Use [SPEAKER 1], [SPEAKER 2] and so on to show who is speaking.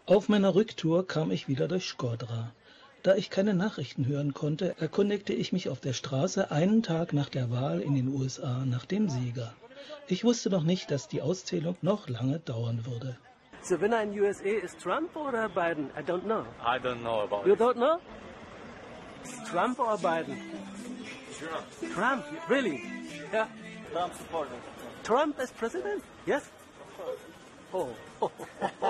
[SPEAKER 1] Auf meiner Rücktour kam ich wieder durch Shkodra. Da ich keine Nachrichten hören konnte, erkundigte ich mich auf der Straße einen Tag nach der Wahl in den USA nach dem Sieger. Ich wusste noch nicht, dass die Auszählung noch lange dauern würde.
[SPEAKER 2] The winner in USA is Trump or Biden? I don't know.
[SPEAKER 3] I don't know about
[SPEAKER 2] You
[SPEAKER 3] it.
[SPEAKER 2] don't know? Trump or Biden?
[SPEAKER 3] Sure.
[SPEAKER 2] Trump, really? Yeah.
[SPEAKER 3] Trump supporter.
[SPEAKER 2] Trump as president? Yes? Oh.